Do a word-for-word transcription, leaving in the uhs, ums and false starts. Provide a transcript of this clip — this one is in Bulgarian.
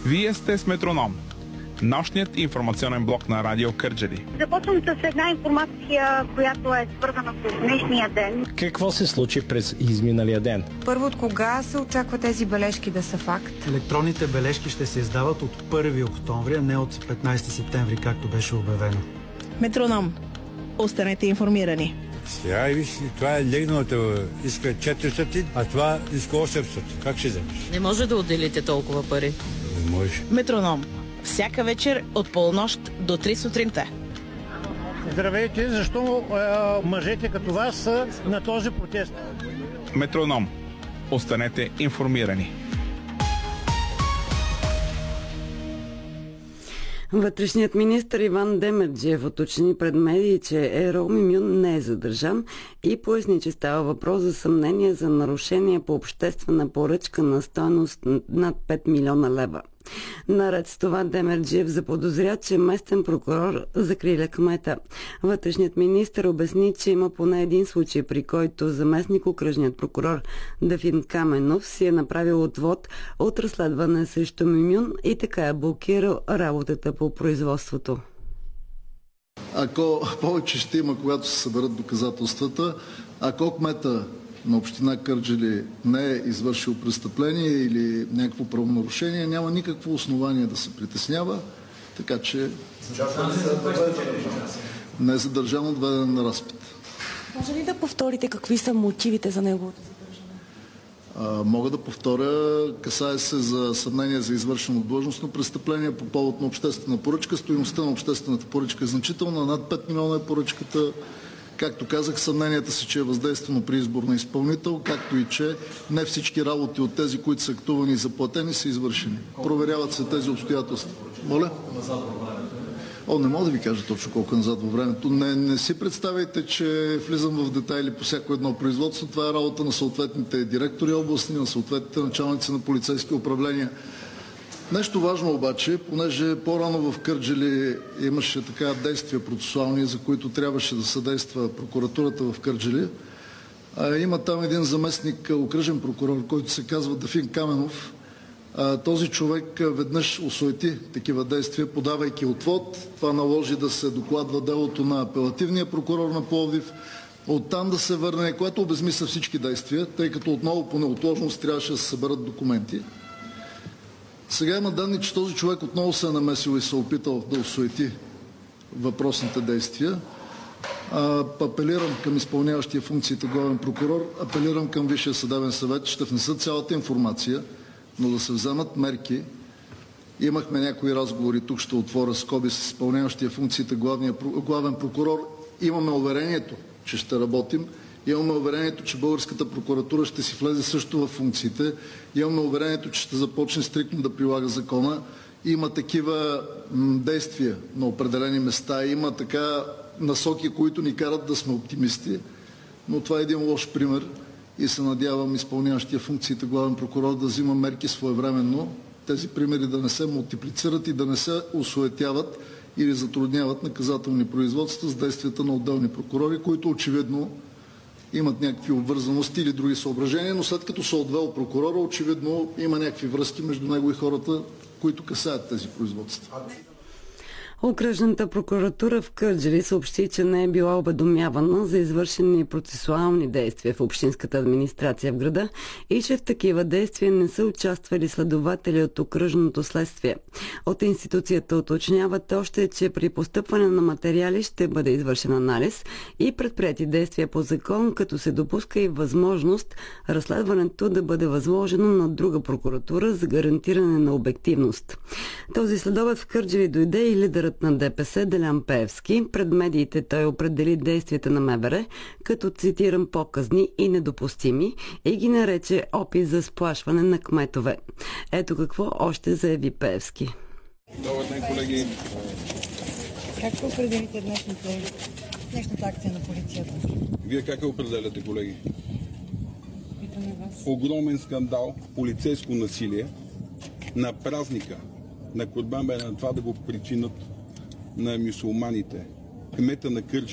Вие сте с Метроном, нощният информационен блок на Радио Кърджали. Започвам с една информация, която е свързана с днешния ден. Какво се случи през изминалия ден? Първо, от кога се очаква тези бележки да са факт? Електронните бележки ще се издават от първи октомври, а не от петнайсети септември, както беше обявено. Метроном. Останете информирани. Сега и виж, това е легналата, иска четиристотин, а това иска осемстотин. Как ще вземеш? Не може да отделите толкова пари. Не може. Метроном. Всяка вечер от полунощ до три сутринта. Здравейте, защо е, мъжете като вас са на този протест? Метроном. Останете информирани. Вътрешният министър Иван Демерджиев уточни пред медии, че Ерол Мимюн не е задържан и поясни, че става въпрос за съмнение за нарушение по обществена поръчка на стойност над пет милиона лева. Наред с това Демерджиев заподозря, че местен прокурор закриля кмета. Вътрешният министър обясни, че има поне един случай, при който заместник окръжният прокурор Дафин Каменов си е направил отвод от разследване срещу Мимюн и така е блокирал работата по производството. Ако повече ще има, когато се съберат доказателствата, ако кмета на община Кърджали не е извършил престъпление или някакво правонарушение, няма никакво основание да се притеснява, така че не е задържан, отведен на разпит. Може ли да повторите какви са мотивите за неговото задържане? А, мога да повторя, касае се за съмнение за извършено длъжностно престъпление по повод на обществена поръчка. Стойността на обществената поръчка е значителна, над пет милиона е поръчката. Както казах, съмненията си, че е въздействано при избор на изпълнител, както и че не всички работи от тези, които са актувани и заплатени, са извършени. Проверяват се тези обстоятелства. Моля? О, не мога да ви кажа точно колко е назад във времето. Не, не си представяйте, че влизам в детайли по всяко едно производство. Това е работа на съответните директори областни, на съответните началници на полицейски управления. Нещо важно обаче, понеже по-рано в Кърджали имаше така действия процесуални, за които трябваше да съдейства прокуратурата в Кърджали. А, има там един заместник окръжен прокурор, който се казва Дафин Каменов. А, този човек веднъж осуети такива действия, подавайки отвод. Това наложи да се докладва делото на апелативния прокурор на Пловдив. Оттам да се върне, което обезмисля всички действия, тъй като отново по неотложност трябваше да се съберат документи. Сега има данни, че този човек отново се е намесил и се е опитал да осуети въпросните действия. А, апелирам към изпълняващия функциите главен прокурор, апелирам към Висшия съдебен съвет, ще внесат цялата информация, но да се вземат мерки. Имахме някои разговори, тук ще отворя скоби с изпълняващия функциите главния, главен прокурор. Имаме уверението, че ще работим. Имаме уверението, че българската прокуратура ще си влезе също в функциите. Имаме уверението, че ще започне стриктно да прилага закона. Има такива м, действия на определени места. Има така насоки, които ни карат да сме оптимисти. Но това е един лош пример и се надявам изпълняващия функциите главен прокурор да взима мерки своевременно. Тези примери да не се мултиплицират и да не се осуетяват или затрудняват наказателни производства с действията на отделни прокурори, които очевидно имат някакви обвързаности или други съображения, но след като се отвел прокурора, очевидно има някакви връзки между него и хората, които касаят тези производства. Окръжната прокуратура в Кърджали съобщи, че не е била уведомявана за извършени процесуални действия в общинската администрация в града и че в такива действия не са участвали следователи от окръжното следствие. От институцията уточняват още, че при постъпване на материали ще бъде извършен анализ и предприети действия по закон, като се допуска и възможност разследването да бъде възложено на друга прокуратура за гарантиране на обективност. Този следобед в Кърджали дойде и лидерът на ДПС Делян Пеевски. Пред медиите той определи действията на МВР като, цитирам, показни и недопустими и ги нарече опит за сплашване на кметове. Ето какво още заяви Пеевски. Добър ден, колеги. Как ще определите днешната, днешната акция на полицията? Вие как я определяте, колеги? Огромен скандал, полицейско насилие на празника на Курбан Байрам, на това да го причинат на мюсюлманите. Кмета на Кърджали